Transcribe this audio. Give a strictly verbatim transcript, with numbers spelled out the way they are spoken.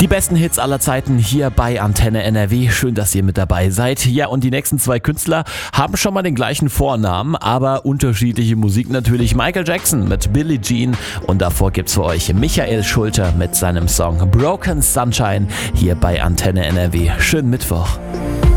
Die besten Hits aller Zeiten hier bei Antenne N R W. Schön, dass ihr mit dabei seid. Ja, und die nächsten zwei Künstler haben schon mal den gleichen Vornamen, aber unterschiedliche Musik natürlich. Michael Jackson mit Billie Jean und davor gibt's für euch Michael Schulter mit seinem Song Broken Sunshine hier bei Antenne N R W. Schönen Mittwoch.